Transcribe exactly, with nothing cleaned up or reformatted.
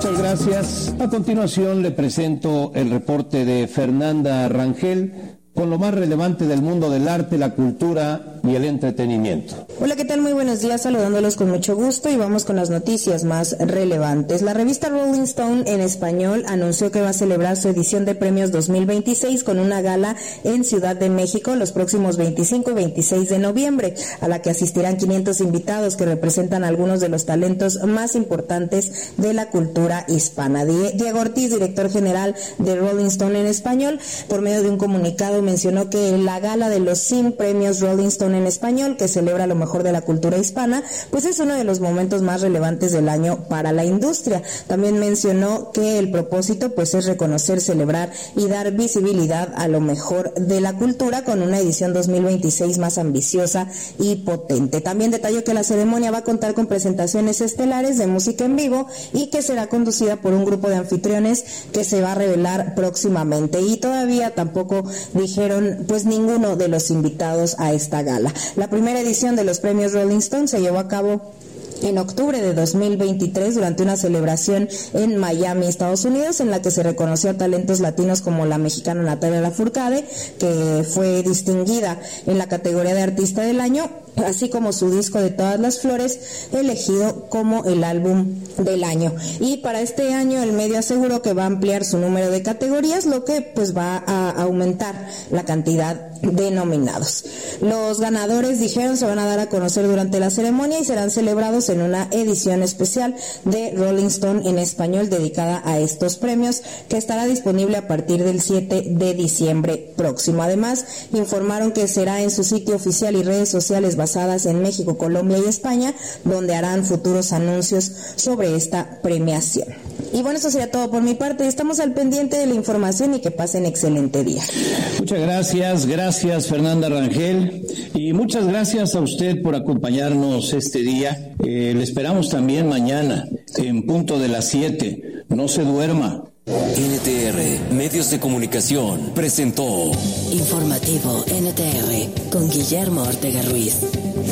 Muchas gracias. A continuación le presento el reporte de Fernanda Rangel con lo más relevante del mundo del arte, la cultura y el entretenimiento. Hola, ¿qué tal? Muy buenos días, saludándolos con mucho gusto y vamos con las noticias más relevantes. La revista Rolling Stone en español anunció que va a celebrar su edición de premios dos mil veintiséis con una gala en Ciudad de México los próximos veinticinco y veintiséis de noviembre, a la que asistirán quinientos invitados que representan algunos de los talentos más importantes de la cultura hispana. Diego Ortiz, director general de Rolling Stone en español, por medio de un comunicado mencionó que la gala de los cien premios Rolling Stone en español, que celebra lo mejor de la cultura hispana, pues es uno de los momentos más relevantes del año para la industria. También mencionó que el propósito pues es reconocer, celebrar y dar visibilidad a lo mejor de la cultura con una edición dos mil veintiséis más ambiciosa y potente. También detalló que la ceremonia va a contar con presentaciones estelares de música en vivo y que será conducida por un grupo de anfitriones que se va a revelar próximamente. Y todavía tampoco dijeron pues ninguno de los invitados a esta gala. La primera edición de los premios Rolling Stone se llevó a cabo en octubre de dos mil veintitrés durante una celebración en Miami, Estados Unidos, en la que se reconoció a talentos latinos como la mexicana Natalia Lafourcade, que fue distinguida en la categoría de Artista del Año, así como su disco De Todas las Flores, elegido como el álbum del año. Y para este año el medio aseguró que va a ampliar su número de categorías, lo que pues va a aumentar la cantidad de nominados. Los ganadores, dijeron, se van a dar a conocer durante la ceremonia y serán celebrados en una edición especial de Rolling Stone en español dedicada a estos premios, que estará disponible a partir del siete de diciembre próximo. Además, informaron que será en su sitio oficial y redes sociales basadas en México, Colombia y España, donde harán futuros anuncios sobre esta premiación. Y bueno, eso sería todo por mi parte. Estamos al pendiente de la información y que pasen excelente día. Muchas gracias, gracias Fernanda Rangel, y muchas gracias a usted por acompañarnos este día. Eh, le esperamos también mañana en punto de las siete. No se duerma. N T R, Medios de Comunicación, presentó Informativo N T R con Guillermo Ortega Ruiz.